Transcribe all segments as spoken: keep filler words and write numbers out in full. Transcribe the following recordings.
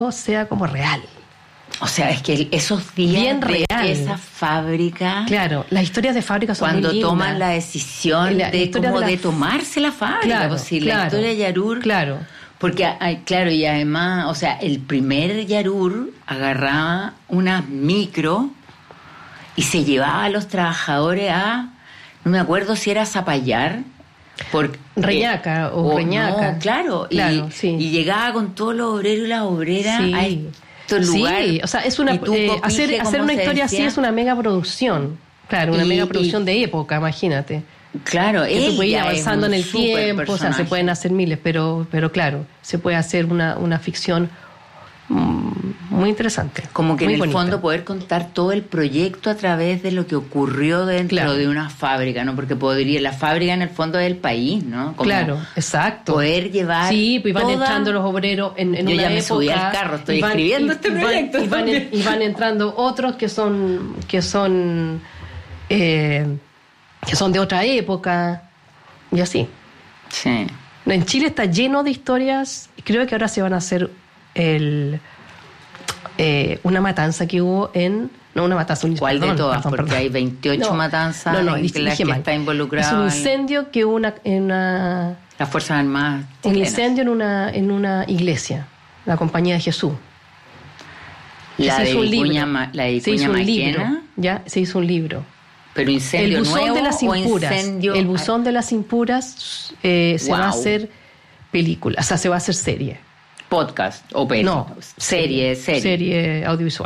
sea como real. O sea, es que esos días bien de real. Esa fábrica... Claro, las historias de fábrica son cuando muy lindas. toman la decisión la, de, la como de, la, de tomarse la fábrica. Claro, pues, si claro, la historia de Yarur... Claro. Porque, hay, claro, y además, o sea, el primer Yarur agarraba unas micro y se llevaba a los trabajadores a... No me acuerdo si era Zapallar... Porque, Reñaca o, o Reñaca. No, claro, claro y, sí. y llegaba con todos los obreros y las obreras sí. a estos lugares. Sí, o sea, es una, eh, hacer, hacer una historia decía? así es una mega producción. Claro, una y, mega producción y, de época, imagínate. Claro, que él se puede ir avanzando en el tiempo, personaje. O sea, se pueden hacer miles, pero, pero claro, se puede hacer una, una ficción muy interesante. Como que en el bonita. fondo poder contar todo el proyecto a través de lo que ocurrió dentro claro. de una fábrica, ¿no? Porque podría, la fábrica en el fondo es el país, ¿no? Como claro, exacto. Poder llevar. Sí, pues van toda... entrando los obreros en, en Yo una ya me época. subí al carro, estoy van, escribiendo y, este y proyecto. Van, y, van, y van entrando otros que son que son eh, que son de otra época y así. Sí. En Chile está lleno de historias. Creo que ahora se van a hacer el Eh, una matanza que hubo en... No, una matanza. Un, ¿Cuál perdón, de todas? perdón, Porque perdón. hay veintiocho no, matanzas no, no, en dije, las dije que mal. está involucrado. Es un incendio que hubo una, en una... Las Fuerzas Armadas. Un incendio en una, en una iglesia, la Compañía de Jesús. La se de, hizo un Vicuña, libro. la de Se hizo un Maquena. libro. Ya, se hizo un libro. Pero incendio el buzón nuevo de las impuras, o incendio... El buzón de las impuras eh, se wow. va a hacer película, o sea, se va a hacer serie. Podcast o película. No, serie, serie. Serie audiovisual.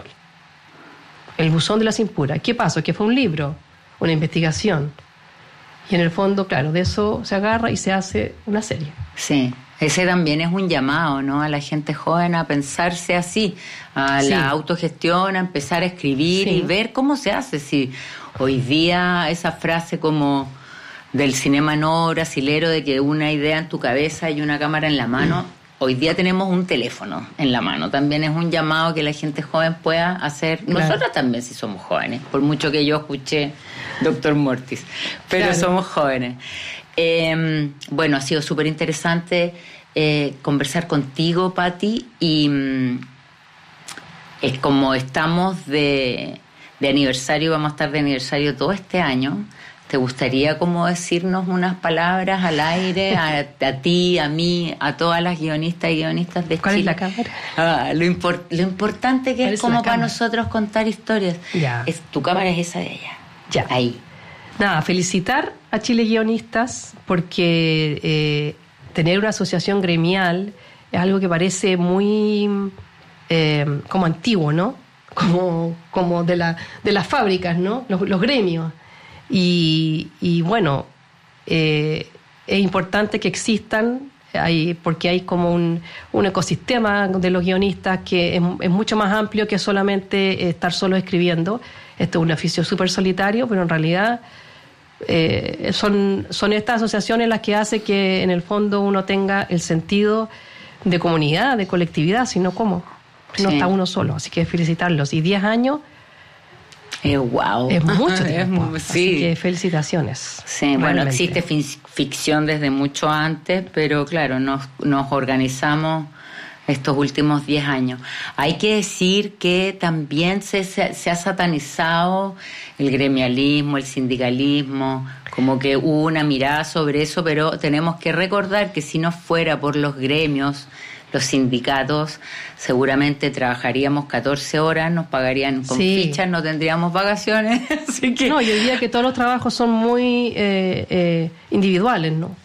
El buzón de las impuras. ¿Qué pasó? Que fue un libro, una investigación. Y en el fondo, claro, de eso se agarra y se hace una serie. Sí, ese también es un llamado, ¿no? A la gente joven a pensarse así, a sí. la autogestión, a empezar a escribir sí. y ver cómo se hace. Si hoy día esa frase como del cinema no brasilero de que una idea en tu cabeza y una cámara en la mano... Mm. Hoy día tenemos un teléfono en la mano. También es un llamado que la gente joven pueda hacer. Claro. Nosotros también si somos jóvenes, por mucho que yo escuché Doctor Mortis. Pero claro. somos jóvenes. Eh, bueno, ha sido súper interesante eh, conversar contigo, Pati. Y mm, es como estamos de, de aniversario, vamos a estar de aniversario todo este año. ¿Te gustaría como decirnos unas palabras al aire a, a ti, a mí, a todas las guionistas y guionistas de ¿Cuál Chile? ¿Cuál es la cámara? Ah, lo, import, lo importante que es, es como para nosotros contar historias. Ya. Es, tu cámara es esa de ella. Ya. Ahí. Nada, felicitar a Chile Guionistas porque eh, tener una asociación gremial es algo que parece muy eh, como antiguo, ¿no? Como, como de, la, de las fábricas, ¿no? Los, los gremios. Y, y bueno, eh, es importante que existan, hay, porque hay como un, un ecosistema de los guionistas que es, es mucho más amplio que solamente estar solo escribiendo. Esto es un oficio súper solitario, pero en realidad eh, son, son estas asociaciones las que hacen que en el fondo uno tenga el sentido de comunidad, de colectividad, sino cómo, no sí. está uno solo. Así que felicitarlos. Y diez años... Eh, wow. Es mucho tiempo. Es, sí. Así que felicitaciones. Sí, bueno, existe ficción desde mucho antes, pero claro, nos, nos organizamos estos últimos diez años. Hay que decir que también se, se, se ha satanizado el gremialismo, el sindicalismo, como que hubo una mirada sobre eso, pero tenemos que recordar que si no fuera por los gremios, los sindicatos, seguramente trabajaríamos catorce horas, nos pagarían con sí. fichas, no tendríamos vacaciones. Así que... No, yo diría que todos los trabajos son muy eh, eh, individuales, ¿no?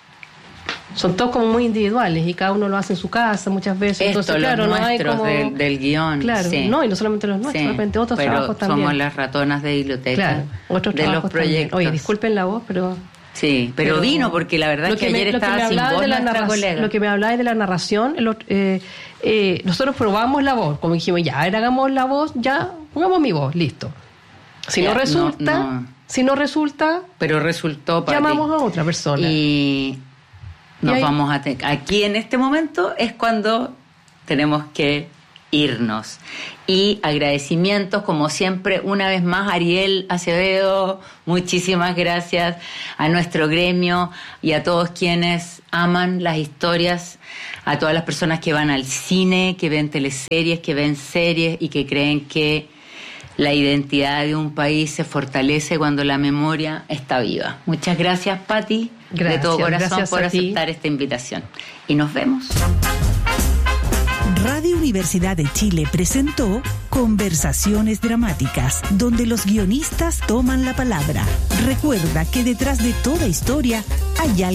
Son todos como muy individuales y cada uno lo hace en su casa muchas veces. Esto, entonces, los claro, no hay como... del, del guión. Claro, sí. no, y no solamente los nuestros, sí. de repente otros pero trabajos también. Somos las ratonas de biblioteca. Claro, otros de trabajos los proyectos. También. Oye, disculpen la voz, pero... Sí, pero, pero vino porque la verdad es que, que me, ayer estaba que sin voz nuestra colega. Lo que me hablaba de la narración, el, eh, eh, nosotros probamos la voz, como dijimos, ya, ahora hagamos la voz, ya, pongamos mi voz, listo. Si ya, no resulta, no, no. si no resulta, pero resultó para llamamos ti. a otra persona. Y nos y vamos a tener, aquí en este momento es cuando tenemos que irnos. Y agradecimientos, como siempre, una vez más, Ariel Acevedo, muchísimas gracias a nuestro gremio y a todos quienes aman las historias, a todas las personas que van al cine, que ven teleseries, que ven series y que creen que la identidad de un país se fortalece cuando la memoria está viva. Muchas gracias, Pati, de todo corazón por aceptar esta invitación. Y nos vemos. Radio Universidad de Chile presentó Conversaciones Dramáticas, donde los guionistas toman la palabra. Recuerda que detrás de toda historia hay algo.